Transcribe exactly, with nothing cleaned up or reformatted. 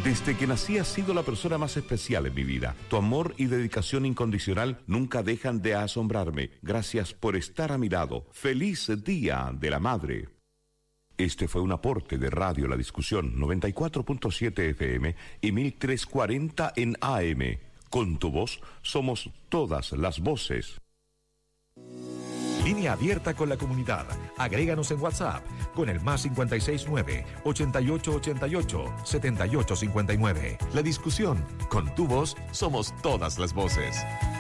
Desde que nací has sido la persona más especial en mi vida. Tu amor y dedicación incondicional nunca dejan de asombrarme. Gracias por estar a mi lado. ¡Feliz Día de la Madre! Este fue un aporte de Radio La Discusión noventa y cuatro punto siete F M y mil trescientos cuarenta en A M. Con tu voz somos todas las voces. Línea abierta con la comunidad. Agréganos en WhatsApp con el más cinco seis nueve, ochenta y ocho ochenta y ocho, setenta y ocho cincuenta y nueve. La Discusión. Con tu voz somos todas las voces.